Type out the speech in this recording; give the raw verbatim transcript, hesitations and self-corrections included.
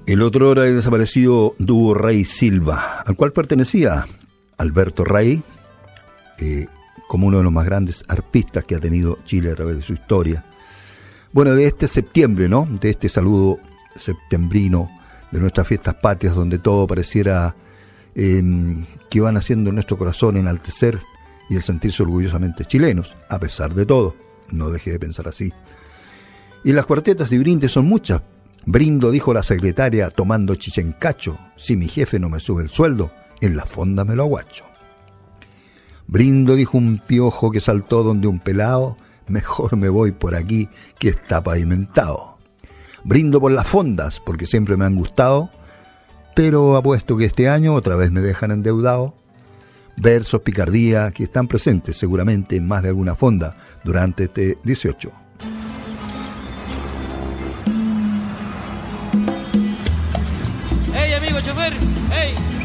El otro hora desaparecido dúo Rey Silva, al cual pertenecía Alberto Rey, eh, como uno de los más grandes arpistas que ha tenido Chile a través de su historia. Bueno, de este septiembre, ¿no? De este saludo septembrino de nuestras fiestas patrias, donde todo pareciera eh, que van haciendo nuestro corazón enaltecer y el sentirse orgullosamente chilenos, a pesar de todo. No deje de pensar así. Y las cuartetas y brindes son muchas. Brindo, dijo la secretaria, tomando chichencacho, si mi jefe no me sube el sueldo, en la fonda me lo aguacho. Brindo, dijo un piojo que saltó donde un pelao, mejor me voy por aquí que está pavimentado. Brindo por las fondas, porque siempre me han gustado, pero apuesto que este año otra vez me dejan endeudado. Versos, picardía, que están presentes seguramente en más de alguna fonda durante este dieciocho. Chofer, hey.